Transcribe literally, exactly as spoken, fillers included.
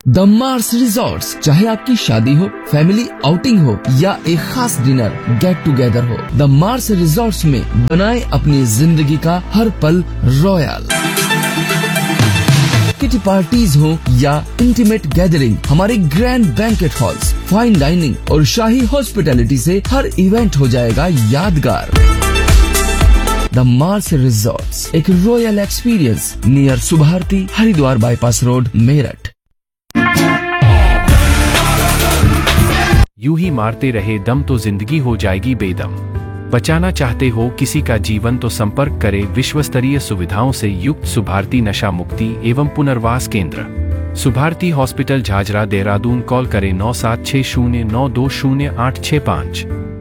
The Mars resorts, चाहे आपकी शादी हो, फैमिली आउटिंग हो या एक खास डिनर गेट टुगेदर हो, द मार्स रिजॉर्ट्स में बनाए अपनी जिंदगी का हर पल रॉयल। किटी पार्टीज हो या इंटीमेट गैदरिंग, हमारे grand banquet halls, fine dining और शाही हॉस्पिटैलिटी से हर इवेंट हो जाएगा यादगार। द मार्स रिजॉर्ट्स, एक royal experience near Subharti, Haridwar bypass road, Meerut. यूं ही मारते रहे दम तो जिंदगी हो जाएगी बेदम। बचाना चाहते हो किसी का जीवन तो संपर्क करें विश्व स्तरीय सुविधाओं से युक्त सुभारती नशा मुक्ति एवं पुनर्वास केंद्र, सुभारती हॉस्पिटल, झाझरा, देहरादून। कॉल करें नौ सात छह शून्य नौ दो शून्य आठ छह पाँच।